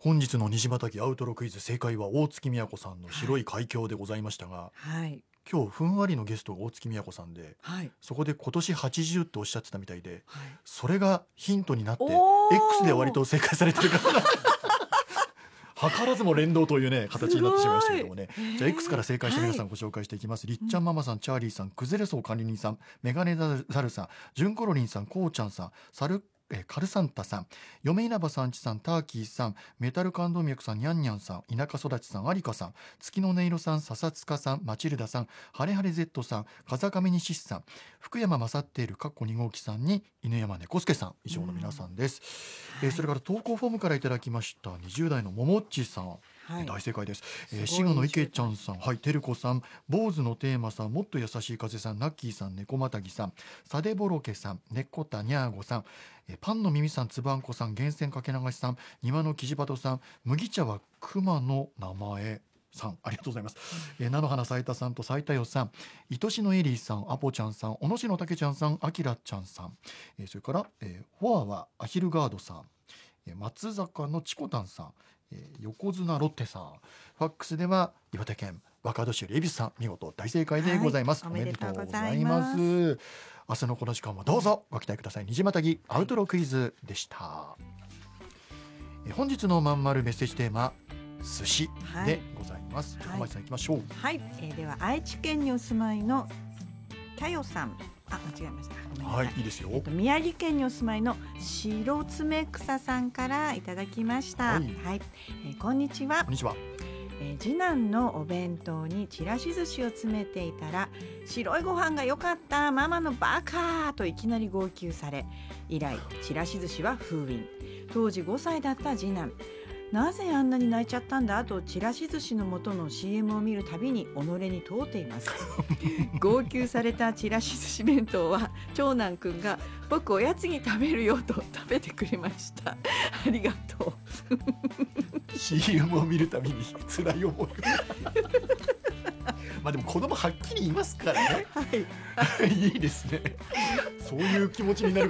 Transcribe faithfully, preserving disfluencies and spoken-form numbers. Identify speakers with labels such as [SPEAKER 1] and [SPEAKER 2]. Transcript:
[SPEAKER 1] 本日の虹またぎアウトロクイズ、正解は大月みやこさんの白い海峡でございましたが、
[SPEAKER 2] はい、
[SPEAKER 1] 今日ふんわりのゲストが大月みやこさんで、はい、そこで今年はちじゅうっておっしゃってたみたいで、はい、それがヒントになって X で割と正解されてるから図らずも連動というね形になってしまいましたけどもね。じゃあ X から正解した皆さんご紹介していきます。りっちゃんママさん、チャーリーさん、崩れそう管理人さん、メガネザルさん、ジュンコロリンさん、こうちゃんさん、サルカルサンタさん、嫁稲葉さんちさん、ターキーさん、メタル感動脈さん、ニャンニャンさん、田舎育ちさん、アリカさん、月の音色さん、笹塚さん、マチルダさん、ハレハレ Z さん、風上西さん、福山雅っているかっこに号機さんに犬山猫助さん、以上の皆さんです。うん、えー、それから投稿フォームからいただきましたにじゅう代のももっちさん、はい、大正解です。えー、滋賀の池ちゃんさん、はい、てるこさん、坊主のテーマさん、もっと優しい風さん、ナッキーさん、猫またぎさん、サデボロケさん、猫田にゃーごさん、えー、パンの耳さん、つばんこさん、源泉かけ流しさん、庭のキジバトさん、麦茶は熊の名前さん、ありがとうございます。うん、えー、菜の花斉田さんと斉田よさん、愛しのエリーさん、アポちゃんさん、小野市のたけちゃんさん、あきらちゃんさん、えー、それから、えー、フォアはアヒルガードさん、えー、松坂のチコタンさん、えー、横綱ロッテさん、ファックスでは岩手県若年寄恵比寿さん、見事大正解でございます。はい、おめでとうございます。明日のこの時間もどうぞご期待ください。虹またぎアウトロクイズでした。はい、えー、本日のまんまるメッセージテーマ、寿司でございます。浜井さん行きましょう。
[SPEAKER 2] はい、えー、では愛知県にお住まいのキャヨさん、あ、間違えました。ごめんなさい。
[SPEAKER 1] はい、いいですよ。
[SPEAKER 2] えっと、宮城県にお住まいの白爪草さんからいただきました。はい、はい、えー、こんにちは。
[SPEAKER 1] こんにちは。
[SPEAKER 2] えー、次男のお弁当にちらし寿司を詰めていたら、白いご飯が良かったママのバカといきなり号泣され、以来ちらし寿司は封印。当時ごさいだった次男、なぜあんなに泣いちゃったんだとちらし寿司の元の シーエム を見るたびに己に問うています。号泣されたちらし寿司弁当は長男くんが僕おやつに食べるよと食べてくれました。ありがと
[SPEAKER 1] う。シーエム を見るたびに辛い思いまあでも子供はっきり言いますからね。はい、いいですね。そういう気持ちになる